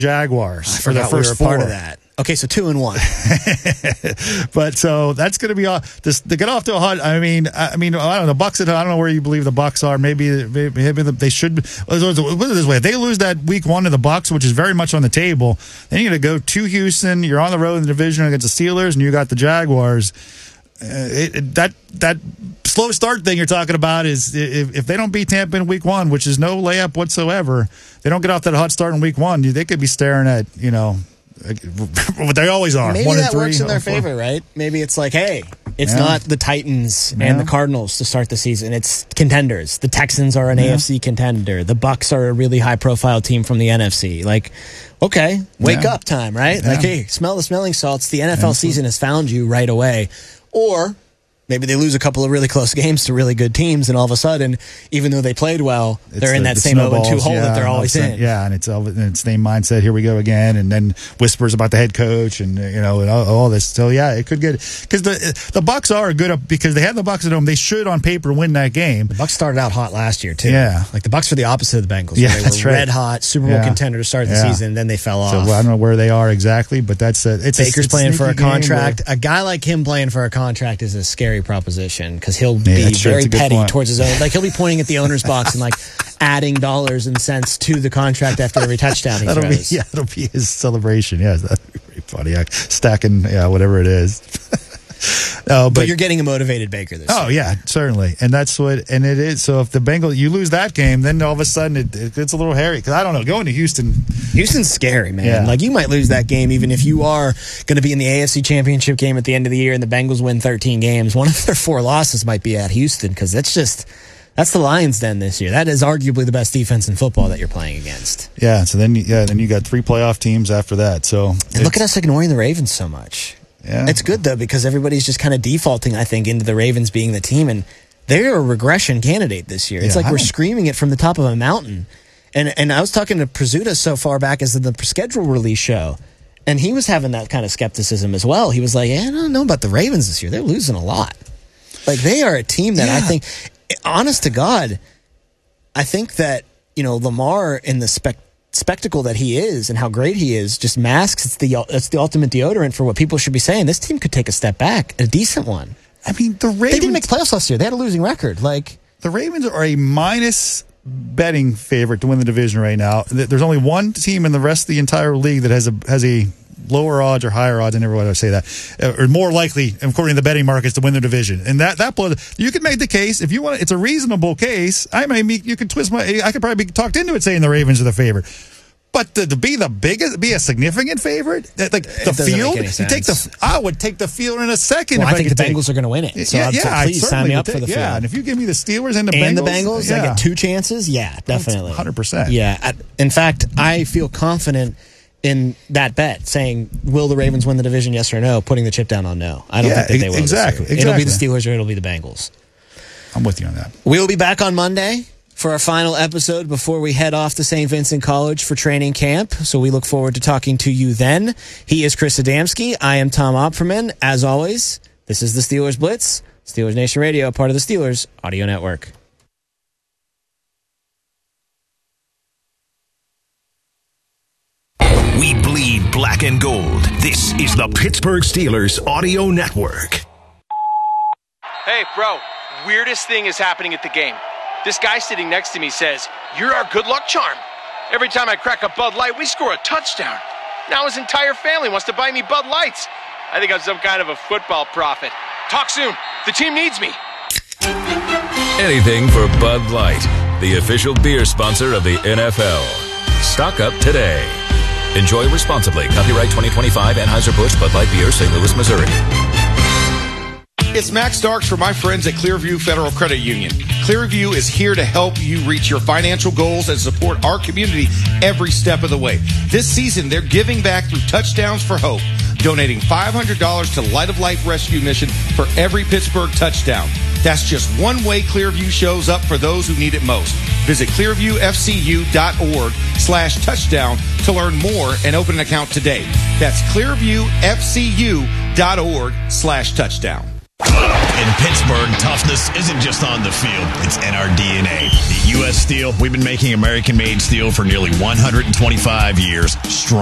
Jaguars for the first four. Part of that. Okay, so 2-1. But so that's going to be to get off to a hot. I mean, I don't know. The Bucs. I don't know where you believe the Bucs are. Maybe they should. Put it this way: if they lose that week 1 to the Bucs, which is very much on the table, then you're going to go to Houston. You're on the road in the division against the Steelers, and you got the Jaguars. That slow start thing you're talking about is if they don't beat Tampa in week 1, which is no layup whatsoever, they don't get off that hot start in week 1. They could be staring at what they always are. Maybe 1 and that 3, works in their favor, right? Maybe it's like, hey, it's not the Titans and the Cardinals to start the season. It's contenders. The Texans are an AFC contender. The Bucs are a really high-profile team from the NFC. Like, okay, wake up time, right? Like, hey, smell the smelling salts. The NFL season has found you right away. Or maybe they lose a couple of really close games to really good teams, and all of a sudden, even though they played well, they're in that same 0-2 hole that they're always in. Yeah, and it's the same mindset. Here we go again, and then whispers about the head coach, and and all this. So yeah, it could get because the Bucs are good because they have the Bucs at home. They should, on paper, win that game. The Bucs started out hot last year too. Yeah, like the Bucs were the opposite of the Bengals. Yeah, they were red hot, Super Bowl contender to start the season. Then they fell off. So I don't know where they are exactly, but that's Baker's playing for a contract. A guy like him playing for a contract is a scary proposition. Because he'll be very petty towards his own. Like, he'll be pointing at the owner's box and, like, adding dollars and cents to the contract after every touchdown he throws. That'll be his celebration. Yeah, that'd be pretty funny. Stacking, whatever it is. But you're getting a motivated Baker this year. Oh, yeah, certainly. And that's what, and it is. So if the Bengals, you lose that game, then all of a sudden it gets a little hairy. Because I don't know, going to Houston's scary, man. Yeah. Like, you might lose that game even if you are going to be in the AFC Championship game at the end of the year and the Bengals win 13 games. One of their 4 losses might be at Houston because that's the Lions' den this year. That is arguably the best defense in football that you're playing against. Yeah, so then you got 3 playoff teams after that. So and look at us ignoring the Ravens so much. Yeah. It's good, though, because everybody's just kind of defaulting, I think, into the Ravens being the team, and they're a regression candidate this year. It's like we're screaming it from the top of a mountain. And I was talking to Prizzuta so far back as the schedule release show, and he was having that kind of skepticism as well. He was like, I don't know about the Ravens this year. They're losing a lot. Like, they are a team that I think, honest to God, I think that, Lamar in the spectacle that he is and how great he is just masks it's the ultimate deodorant for what people should be saying. This team could take a step back, a decent one. I mean, the Ravens, they didn't make playoffs last year. They had a losing record. Like, the Ravens are a minus betting favorite to win the division right now. There's only one team in the rest of the entire league that has a lower odds or higher odds. I never want to say that, or more likely, according to the betting markets, to win the division. And that you could make the case if you want. It's a reasonable case. You could twist I could probably be talked into it saying the Ravens are the favorite. But to be the biggest, be a significant favorite, like the field, I would take the field in a second. Well, I think the Bengals are going to win it. So please sign me up for the field. Yeah, and if you give me the Steelers and the Bengals, I get 2 chances. Yeah, definitely, 100%. Yeah, in fact, I feel confident in that bet, saying will the Ravens win the division? Yes or no? Putting the chip down on no. I don't think that they will. Exactly. It'll be the Steelers or it'll be the Bengals. I'm with you on that. We'll be back on Monday for our final episode before we head off to St. Vincent College for training camp. So we look forward to talking to you then. He is Chris Adamski. I am Tom Opferman. As always, this is the Steelers Blitz, Steelers Nation Radio, part of the Steelers Audio Network. We bleed black and gold. This is the Pittsburgh Steelers Audio Network. Hey, bro, weirdest thing is happening at the game. This guy sitting next to me says, "You're our good luck charm. Every time I crack a Bud Light, we score a touchdown." Now his entire family wants to buy me Bud Lights. I think I'm some kind of a football prophet. Talk soon. The team needs me. Anything for Bud Light, the official beer sponsor of the NFL. Stock up today. Enjoy responsibly. Copyright 2025 Anheuser-Busch Bud Light Beer, St. Louis, Missouri. It's Max Starks for my friends at Clearview Federal Credit Union. Clearview is here to help you reach your financial goals and support our community every step of the way. This season, they're giving back through Touchdowns for Hope, donating $500 to Light of Life Rescue Mission for every Pittsburgh touchdown. That's just one way Clearview shows up for those who need it most. Visit clearviewfcu.org/touchdown to learn more and open an account today. That's clearviewfcu.org/touchdown. In Pittsburgh, toughness isn't just on the field, it's in our DNA. At U.S. Steel, we've been making American-made steel for nearly 125 years, strong.